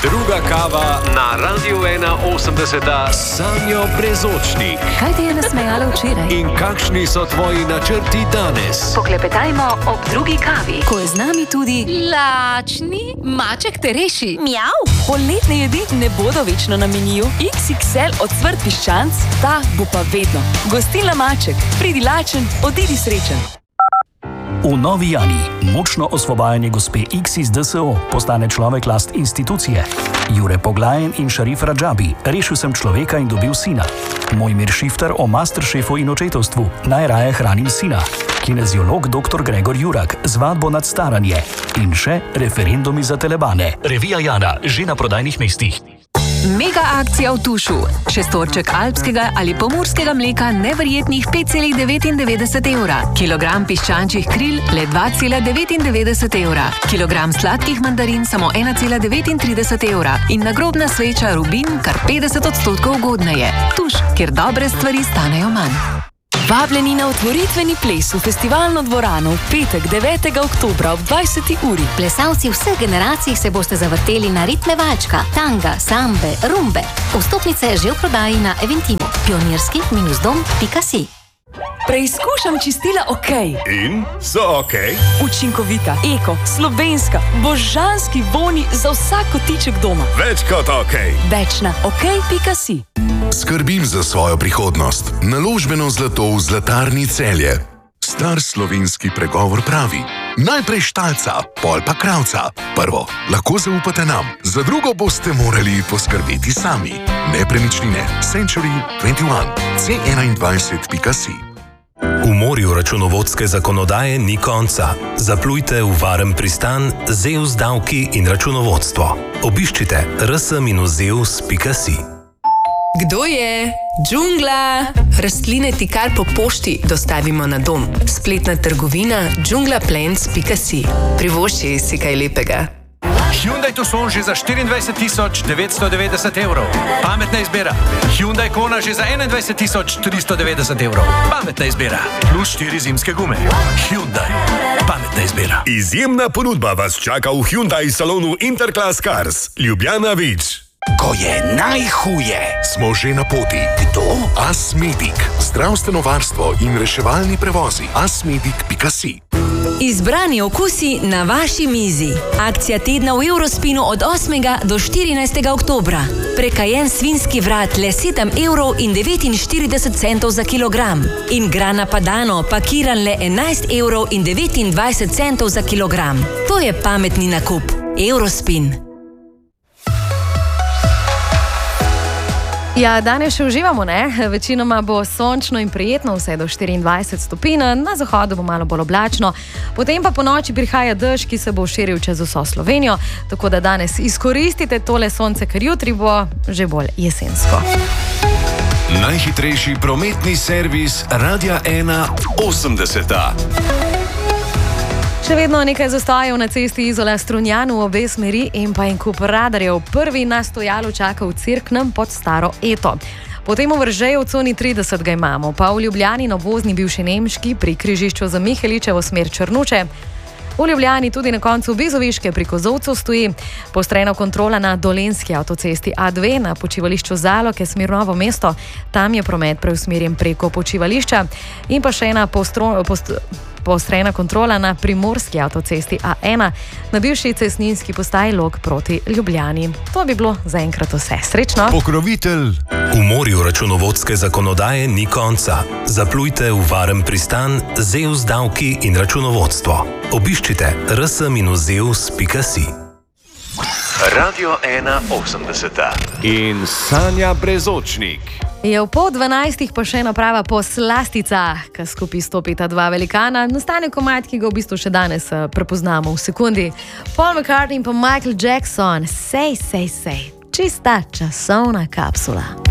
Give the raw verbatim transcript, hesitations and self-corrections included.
Druga kava na Radiu ena osemdeset, Sanjo Brezočnik. Kaj te je nasmejalo včeraj? In kakšni so tvoji načrti danes? Poklepetajmo ob drugi kavi, ko je z nami tudi lačni maček te reši. Mjav. Poletne jedi ne bodo večno na meniju. iks iks el ocvrt piščanc, ta bo pa vedno. Gostilna Maček, pridi lačen, odidi srečen. V Novi Jani močno osvobajanje gospe X iz de es o postane človek last institucije. Jure Poglajen in Šarif Radžabi, rešil sem človeka in dobil sina. Mojmir Šifter o masteršefu in očetovstvu, najraje hranim sina. Kineziolog doktor Gregor Jurak, zvadbo nad staranje. In še referendumi za telebane. Revija Jana, že na prodajnih mestih. Mega akcija v Tušu. Šestorček alpskega ali pomurskega mleka neverjetnih pet cela devetindevetdeset evra. Kilogram piščančjih kril le dva cela devetindevetdeset evra. Kilogram sladkih mandarin samo ena cela devetintrideset evra. In nagrobna sveča Rubin kar petdeset odstotkov ugodneje. Tuš, kjer dobre stvari stanejo manj. Vabljeni na otvoritveni ples v festivalno dvorano v petek devetega oktobra ob dvajseti uri. Plesalci vseh generacij se boste zavrteli na ritme valčka, tanga, sambe, rumbe. Vstopnice že v prodaji na Eventimu. pionirski minus dom pika si. Preizkušam čistila OK. In so OK? Učinkovita, eko, slovenska, božanski voni za vsak kotiček doma. Več kot OK. Več na ok pika si. Skrbim za svojo prihodnost. Naložbeno zlato v Zlatarni Celje. Star slovenski pregovor pravi: najprej štalca, pol pa kravca. Prvo, lahko zaupate nam, za drugo boste morali poskrbeti sami. Nepremičnine Century dvajset ena, c enaindvajset pika si. V morju računovodske zakonodaje ni konca. Zaplujte v varen pristan Zeus davki in računovodstvo. Obiščite r s minus zeus pika si. Kdo je? Džungla! Rastline ti kar po pošti dostavimo na dom. Spletna trgovina džungla plants pika si. Privošči si kaj lepega. Hyundai Tucson že za štiriindvajset tisoč devetsto devetdeset evrov. Pametna izbira. Hyundai Kona že za enaindvajset tisoč tristo devetdeset evrov. Pametna izbira. Plus štiri zimske gume. Hyundai. Pametna izbira. Izjemna ponudba vas čaka v Hyundai salonu Interclass Cars. Ljubljana Vič. Ko je najhuje, smo že na poti. Kdo? Asmedic. Zdravstveno varstvo in reševalni prevozi. asmedic pika si. Izbrani okusi na vaši mizi. Akcija tedna v Eurospinu od osmega do štirinajstega oktobra. Prekajen svinski vrat le sedem evrov in devetinštirideset centov za kilogram. In grana padano pakiran le enajst evrov in devetindvajset centov za kilogram. To je pametni nakup. Eurospin. Ja, danes še uživamo, ne? Večinoma bo sončno in prijetno, vse do štiriindvajset stopinj, na zahodu bo malo bolj oblačno, potem pa po noči prihaja dež, ki se bo širil čez vso Slovenijo, tako da danes izkoristite tole sonce, ker jutri bo že bolj jesensko. Najhitrejši prometni servis Radia ena osemdeset. Še vedno nekaj zastojev na cesti Izola-Strunjan v obe smeri in pa en kup radarjev. Prvi na stojalu čaka v Cerknem pod Staro Eto. Potem v Vržeju v coni trideset ga imamo, pa v Ljubljani na obvozni bivši Nemški pri križišču za Miheličevo smer Črnuče. V Ljubljani tudi na koncu Bizoviške pri Kozovcu stoji poostrena kontrola na Dolenjski avtocesti A dve na počivališču Zaloke smer Novo mesto. Tam je promet preusmerjen preko počivališča in pa še ena postro, post, poostrena kontrola na Primorski avtocesti A ena na bivši cestninski postaji Log proti Ljubljani. To bi bilo zaenkrat vse. Srečno! Pokrovitelj. V morju računovodske zakonodaje ni konca. Zaplujte v varen pristan Zeus davki in računovodstvo. Obiščite r s minus zeus pika si. Radio ena osemdeset in Sanja Brezočnik. Je v pol dvanajstih pa še ena prava po slasticah, ki skupaj stopita dva velikana. Nastane komad, ki ga v bistvu še danes prepoznamo v sekundi. Paul McCartney in pa Michael Jackson. Sej, sej, sej. Čista časovna kapsula.